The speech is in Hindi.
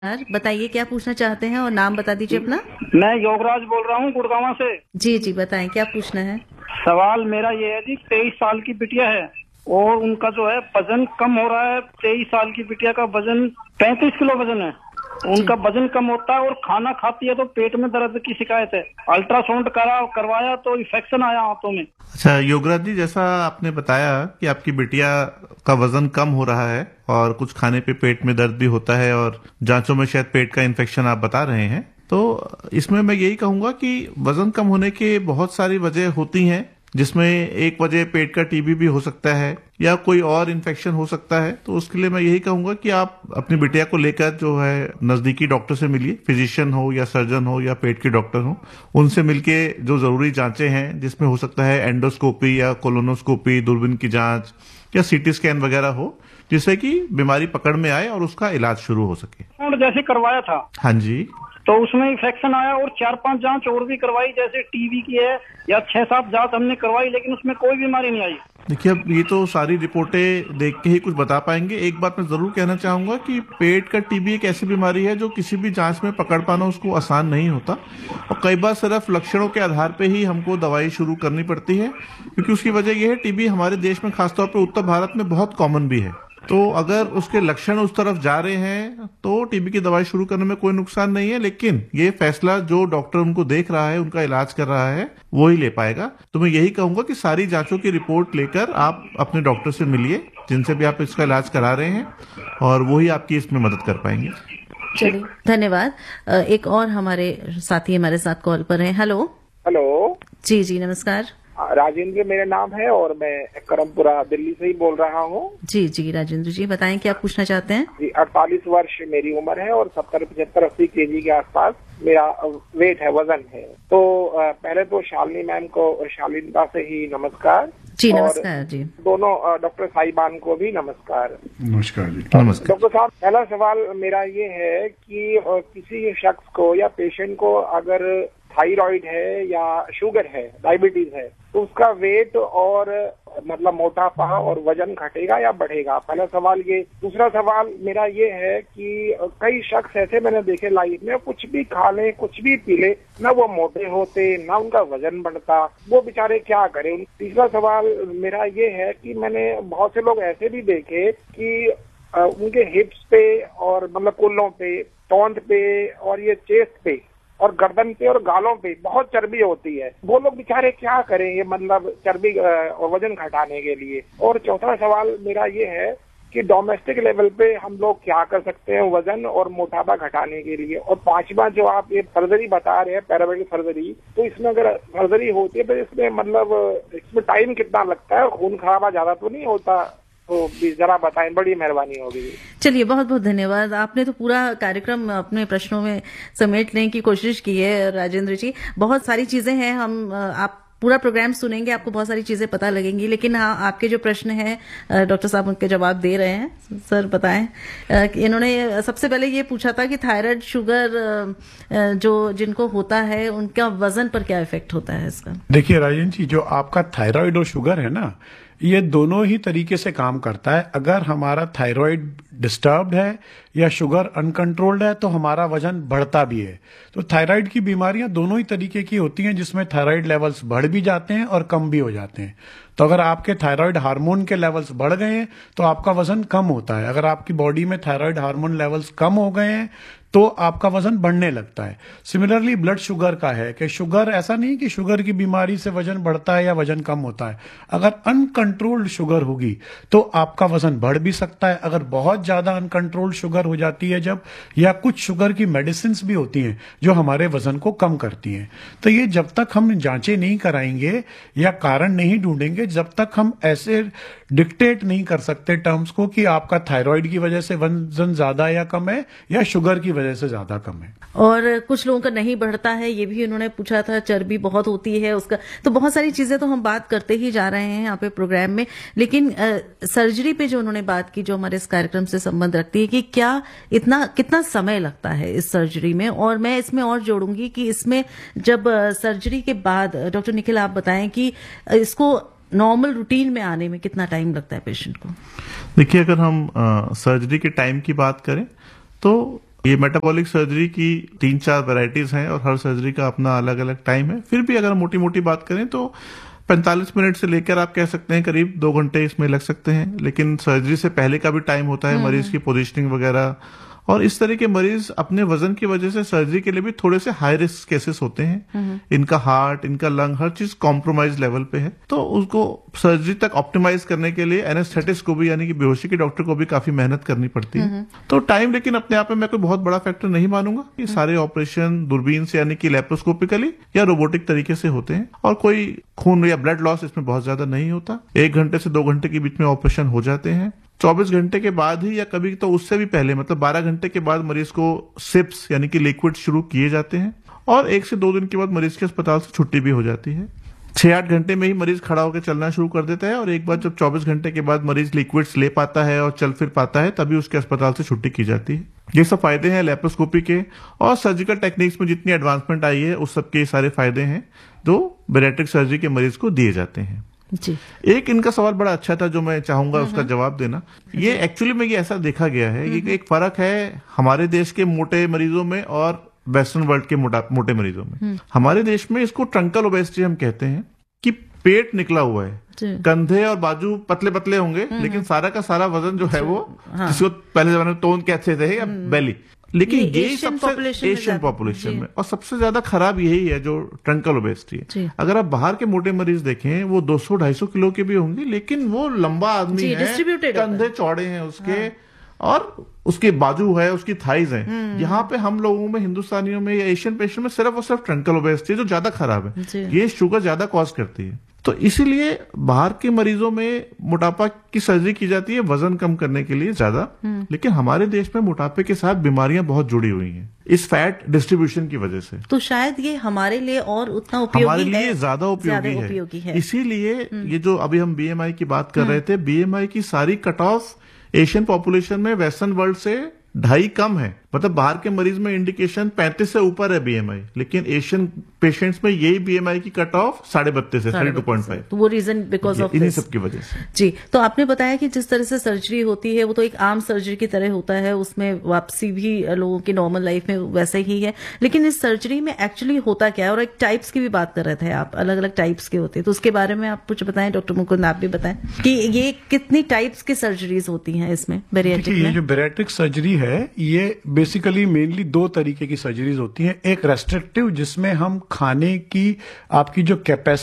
यार बताइए क्या पूछना चाहते हैं और नाम बता दीजिए अपना। मैं योगराज बोल रहा हूँ गुड़गांव से। जी जी बताएं क्या पूछना है। सवाल मेरा ये है जी, 23 साल की बिटिया है और उनका जो है वजन कम हो रहा है। 23 साल की बिटिया का वजन 35 किलो वजन है। जी उनका वजन कम होता है और खाना खाती है तो पेट में दर्द की शिकायत है। अल्ट्रासाउंड करवाया तो इन्फेक्शन आया हाथों में। अच्छा योगराज जी, जैसा आपने बताया कि आपकी बिटिया का वजन कम हो रहा है और कुछ खाने पे पेट में दर्द भी होता है और जांचों में शायद पेट का इन्फेक्शन आप बता रहे हैं, तो इसमें मैं यही कहूंगा कि वजन कम होने के बहुत सारी वजह होती हैं, जिसमें एक वजह पेट का टीबी भी हो सकता है या कोई और इन्फेक्शन हो सकता है। तो उसके लिए मैं यही कहूंगा कि आप अपनी बिटिया को लेकर जो है नजदीकी डॉक्टर से मिलिए, फिजिशियन हो या सर्जन हो या पेट के डॉक्टर हो, उनसे मिलके जो जरूरी जांचें हैं जिसमें हो सकता है एंडोस्कोपी या कोलोनोस्कोपी, दूरबीन की जांच या सीटी स्कैन वगैरह हो, जिससे कि बीमारी पकड़ में आए और उसका इलाज शुरू हो सके। और जैसे करवाया था हाँ जी, तो उसमें इन्फेक्शन आया और 4-5 जांच और भी करवाई, जैसे टीबी की है या 6-7 जांच हमने करवाई, लेकिन उसमें कोई बीमारी नहीं आई। देखिए अब ये तो सारी रिपोर्टें देख के ही कुछ बता पाएंगे। एक बात मैं जरूर कहना चाहूंगा कि पेट का टीबी एक ऐसी बीमारी है जो किसी भी जांच में पकड़ पाना उसको आसान नहीं होता और कई बार सिर्फ लक्षणों के आधार पे ही हमको दवाई शुरू करनी पड़ती है, क्योंकि उसकी वजह यह है टीबी हमारे देश में खासतौर पर उत्तर भारत में बहुत कॉमन भी है। तो अगर उसके लक्षण उस तरफ जा रहे हैं तो टीबी की दवाई शुरू करने में कोई नुकसान नहीं है, लेकिन ये फैसला जो डॉक्टर उनको देख रहा है, उनका इलाज कर रहा है, वो ही ले पाएगा। तो मैं यही कहूंगा कि सारी जांचों की रिपोर्ट लेकर आप अपने डॉक्टर से मिलिए जिनसे भी आप इसका इलाज करा रहे हैं, और वो ही आपकी इसमें मदद कर पाएंगे। चलिए धन्यवाद। एक और हमारे साथी हमारे साथ कॉल पर हैं। हेलो। हेलो जी जी नमस्कार। राजेंद्र मेरा नाम है और मैं करमपुरा दिल्ली से ही बोल रहा हूँ। जी जी राजेंद्र जी बताएं क्या पूछना चाहते हैं। जी 48 वर्ष मेरी उम्र है और 70-75-80 केजी के आसपास मेरा वेट है, वजन है। तो पहले तो शालिनी मैम को शालीनता से ही नमस्कार। जी नमस्कार जी। दोनों डॉक्टर साहिबान को भी नमस्कार। नमस्कार जी। नमस्कार डॉक्टर साहब, पहला सवाल मेरा ये है कि किसी शख्स को या पेशेंट को अगर थायराइड है या शुगर है, डायबिटीज है, तो उसका वेट और मतलब मोटापा और वजन घटेगा या बढ़ेगा? पहला सवाल ये। दूसरा सवाल मेरा ये है कि कई शख्स ऐसे मैंने देखे लाइफ में, कुछ भी खा ले कुछ भी पी ले, ना वो मोटे होते ना उनका वजन बढ़ता, वो बेचारे क्या करें? तीसरा सवाल मेरा ये है कि मैंने बहुत से लोग ऐसे भी देखे कि उनके हिप्स पे और मतलब कुल्लों पे, टोंट पे और ये चेस्ट पे और गर्दन पे और गालों पे बहुत चर्बी होती है। वो लोग बेचारे क्या करें ये मतलब चर्बी और वजन घटाने के लिए? और चौथा सवाल मेरा ये है कि डोमेस्टिक लेवल पे हम लोग क्या कर सकते हैं वजन और मोटापा घटाने के लिए? और पांचवा जो आप ये सर्जरी बता रहे हैं, पैरामेडिकल सर्जरी, तो इसमें अगर सर्जरी होती है तो इसमें मतलब इसमें टाइम कितना लगता है? खून खराबा ज्यादा तो नहीं होता? तो जरा बताएं, बड़ी मेहरबानी होगी। चलिए बहुत बहुत धन्यवाद। आपने तो पूरा कार्यक्रम अपने प्रश्नों में समेटने की कोशिश की है राजेंद्र जी। बहुत सारी चीजें हैं, हम आप पूरा प्रोग्राम सुनेंगे आपको बहुत सारी चीजें पता लगेंगी, लेकिन हाँ आपके जो प्रश्न हैं डॉक्टर साहब उनके जवाब दे रहे हैं। सर बताएं। इन्होंने सबसे पहले ये पूछा था कि थायराइड शुगर जो जिनको होता है उनका वजन पर क्या इफेक्ट होता है इसका। देखिए राजेंद्र जी, जो आपका थायराइड और शुगर है ना, ये दोनों ही तरीके से काम करता है। अगर हमारा थायराइड डिस्टर्ब्ड है या शुगर अनकंट्रोल्ड है तो हमारा वजन बढ़ता भी है। तो थायराइड की बीमारियां दोनों ही तरीके की होती हैं, जिसमें थायराइड लेवल्स बढ़ भी जाते हैं और कम भी हो जाते हैं। तो अगर आपके थायराइड हार्मोन के लेवल्स बढ़ गए हैं तो आपका वजन कम होता है। अगर आपकी बॉडी में थायराइड हार्मोन लेवल्स कम हो गए हैं तो आपका वजन बढ़ने लगता है। सिमिलरली ब्लड शुगर का है कि शुगर ऐसा नहीं कि शुगर की बीमारी से वजन बढ़ता है या वजन कम होता है। अगर अनकंट्रोल्ड शुगर होगी तो आपका वजन बढ़ भी सकता है। अगर बहुत ज्यादा अनकंट्रोल्ड शुगर हो जाती है जब, या कुछ शुगर की मेडिसिन भी होती हैं जो हमारे वजन को कम करती हैं। तो ये जब तक हम जांचें नहीं कराएंगे या कारण नहीं ढूंढेंगे, जब तक हम ऐसे डिक्टेट नहीं कर सकते टर्म्स को कि आपका थायराइड की वजह से वजन ज्यादा या कम है या शुगर की वजह से ज्यादा कम है। और कुछ लोगों का नहीं बढ़ता है, ये भी उन्होंने पूछा था। चर्बी बहुत होती है उसका, तो बहुत सारी चीजें तो हम बात करते ही जा रहे हैं यहाँ पे प्रोग्राम में। लेकिन सर्जरी पे जो उन्होंने बात की, जो हमारे इस कार्यक्रम से संबंध रखती है, कि क्या कितना समय लगता है इस सर्जरी में। और मैं इसमें और जोड़ूंगी कि इसमें जब सर्जरी के बाद डॉक्टर निखिल आप बताएं कि इसको नॉर्मल रूटीन में आने में कितना टाइम लगता है पेशेंट को। देखिए अगर हम सर्जरी के टाइम की बात करें तो ये मेटाबॉलिक सर्जरी की 3-4 वैरायटीज हैं और हर सर्जरी का अपना अलग अलग टाइम है। फिर भी अगर मोटी मोटी बात करें तो 45 मिनट से लेकर आप कह सकते हैं करीब 2 घंटे इसमें लग सकते हैं। लेकिन सर्जरी से पहले का भी टाइम होता है, मरीज की पोजीशनिंग वगैरह, और इस तरह के मरीज अपने वजन की वजह से सर्जरी के लिए भी थोड़े से हाई रिस्क केसेस होते हैं। इनका हार्ट, इनका लंग, हर चीज कॉम्प्रोमाइज लेवल पे है, तो उसको सर्जरी तक ऑप्टिमाइज करने के लिए एनेस्थेटिस्ट को भी, यानी कि बेहोशी के डॉक्टर को भी काफी मेहनत करनी पड़ती है। तो टाइम लेकिन अपने आप में मैं कोई बहुत बड़ा फैक्टर नहीं मानूंगा। ये सारे ऑपरेशन दूरबीन से यानी कि लेप्रोस्कोपिकली या रोबोटिक तरीके से होते हैं और कोई खून या ब्लड लॉस इसमें बहुत ज्यादा नहीं होता। 1 घंटे से 2 घंटे के बीच में ऑपरेशन हो जाते हैं। 24 घंटे के बाद ही या कभी तो उससे भी पहले, मतलब 12 घंटे के बाद मरीज को सिप्स यानी कि लिक्विड शुरू किए जाते हैं और 1 से 2 दिन के बाद मरीज के अस्पताल से छुट्टी भी हो जाती है। 6-8 घंटे में ही मरीज खड़ा होकर चलना शुरू कर देता है और एक बार जब 24 घंटे के बाद मरीज लिक्विड्स ले पाता है और चल फिर पाता है तभी उसके अस्पताल से छुट्टी की जाती है। ये सब फायदे हैं लेप्रोस्कोपी के, और सर्जिकल टेक्निक्स में जितनी एडवांसमेंट आई है उस सब के सारे फायदे हैं जो बैरिएट्रिक सर्जरी के मरीज को दिए जाते हैं। जी। एक इनका सवाल बड़ा अच्छा था जो मैं चाहूंगा उसका जवाब देना। ये एक्चुअली में ये ऐसा देखा गया है, ये एक फर्क है हमारे देश के मोटे मरीजों में और वेस्टर्न वर्ल्ड के मोटे मरीजों में। हमारे देश में इसको ट्रंकल ओबेसिटी हम कहते हैं कि पेट निकला हुआ है, कंधे और बाजू पतले पतले होंगे लेकिन सारा का सारा वजन जो है वो जिसको पहले जमाने में तोन कहते थे या बेली, लेकिन ये सबसे एशियन पॉपुलेशन में, और सबसे ज्यादा खराब यही है जो ट्रंकल ओबेसिटी है। अगर आप बाहर के मोटे मरीज देखें वो 200-250 किलो के भी होंगे लेकिन वो लंबा आदमी है, कंधे चौड़े हैं उसके, और उसके बाजू है, उसकी थाइज है। यहाँ पे हम लोगों में, हिंदुस्तानियों में या एशियन पेशेंट में सिर्फ और सिर्फ ट्रंकल ओबेसिटी है जो ज्यादा खराब है। ये शुगर ज्यादा कॉज करती है, तो इसीलिए बाहर के मरीजों में मोटापा की सर्जरी की जाती है वजन कम करने के लिए ज्यादा। लेकिन हमारे देश में मोटापे के साथ बीमारियां बहुत जुड़ी हुई हैं इस फैट डिस्ट्रीब्यूशन की वजह से। तो शायद ये हमारे लिए और उतना उपयोगी हमारे लिए ज्यादा उपयोगी है। इसीलिए ये जो अभी हम बीएमआई की बात कर रहे थे, बीएमआई की सारी कट ऑफ एशियन पॉपुलेशन में वेस्टर्न वर्ल्ड से 2.5 कम है। मतलब बाहर के मरीज में इंडिकेशन 35 से ऊपर है बीएमआई, लेकिन एशियन पेशेंट्स में यही बीएमआई की कट ऑफ 32.5 है, 32.5। तो वो रीजन बिकॉज ऑफ इन्हीं सब की वजह से। जी। तो आपने बताया कि जिस तरह से सर्जरी होती है वो तो एक आम सर्जरी की तरह होता है, उसमें वापसी भी लोगों की नॉर्मल लाइफ में वैसे ही है। लेकिन इस सर्जरी में एक्चुअली होता क्या है, और एक टाइप्स की भी बात कर रहे थे आप, अलग अलग टाइप्स के होते हैं, तो उसके बारे में आप कुछ बताएं डॉक्टर मुकुंद, आप भी बताएं कि ये कितनी टाइप्स की सर्जरीज होती हैं इसमें बैरिएट्रिक में। ये जो बैरिएट्रिक सर्जरी है ये बेसिकली मेनली 2 तरीके की सर्जरीज होती हैं। एक रेस्ट्रिक्टिव जिसमें हम खाने की आपकी जो कैपेसिटी